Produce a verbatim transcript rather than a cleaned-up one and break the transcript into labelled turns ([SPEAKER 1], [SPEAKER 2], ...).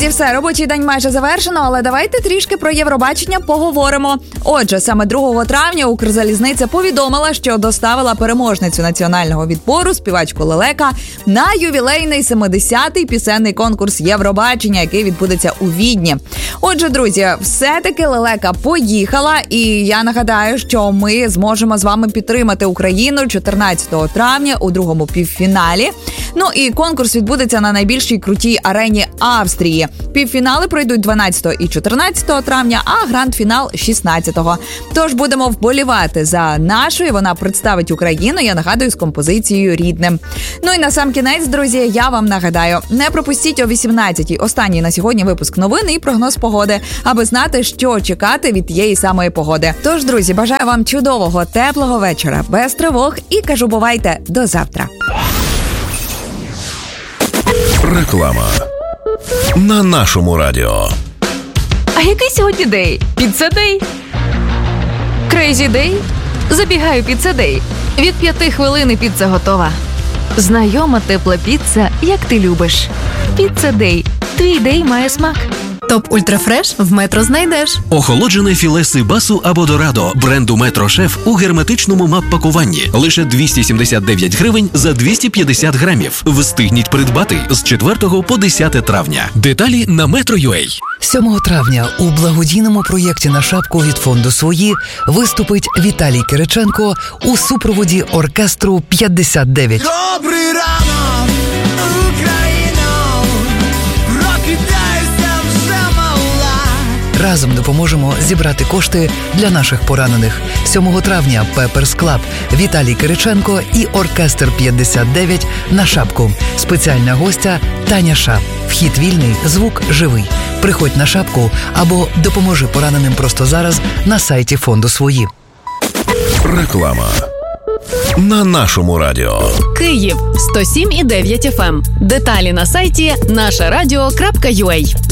[SPEAKER 1] друзі, все, робочий день майже завершено, але давайте трішки про Євробачення поговоримо. Отже, саме другого травня Укрзалізниця повідомила, що доставила переможницю національного відбору, співачку Лелека, на ювілейний семидесятий пісенний конкурс Євробачення, який відбудеться у Відні. Отже, друзі, все-таки Лелека поїхала, і я нагадаю, що ми зможемо з вами підтримати Україну чотирнадцятого травня у другому півфіналі. Ну і конкурс відбудеться на найбільшій крутій арені Австрії. Півфінали пройдуть дванадцятого і чотирнадцятого травня, а гранд-фінал шістнадцятого. Тож будемо вболівати за нашу, і вона представить Україну, я нагадую, з композицією «Рідним». Ну і на сам кінець, друзі, я вам нагадаю, не пропустіть о вісімнадцятій останній на сьогодні випуск новин і прогноз погоди, аби знати, що чекати від тієї самої погоди. Тож, друзі, бажаю вам чудового, теплого вечора, без тривог, і кажу бувайте до завтра.
[SPEAKER 2] Реклама на нашому радіо.
[SPEAKER 3] А який сьогодні день? Піца-дей? Крейзі-дей? Забігаю піца-дей. Від п'яти хвилин піца готова. Знайома тепла піца, як ти любиш. Піца-дей. Твій дей має смак.
[SPEAKER 4] Топ Ультрафреш в Метро знайдеш.
[SPEAKER 5] Охолоджене філе сибасу або дорадо бренду Метро Шеф у герметичному мап-пакуванні. Лише двісті сімдесят дев'ять гривень за двісті п'ятдесят грамів. Встигніть придбати з четвертого по десяте травня. Деталі на Metro.ua.
[SPEAKER 6] сьомого травня у благодійному проєкті «На шапку» від фонду «Свої» виступить Віталій Кириченко у супроводі оркестру п'ятдесят дев'ять.
[SPEAKER 7] Добрий ранок, Україно, прокидайся вже мала.
[SPEAKER 6] Разом допоможемо зібрати кошти для наших поранених. сьомого травня Pepper's Club, Віталій Кириченко і оркестр п'ятдесят дев'ять «На шапку». Спеціальна гостя Таня Ша. Вхід вільний, звук живий. Приходь на шапку або допоможи пораненим просто зараз на сайті фонду «Свої».
[SPEAKER 2] Реклама на нашому радіо.
[SPEAKER 4] Київ сто сім і дев'ять еф ем. Деталі на сайті наша радіо крапка ю а.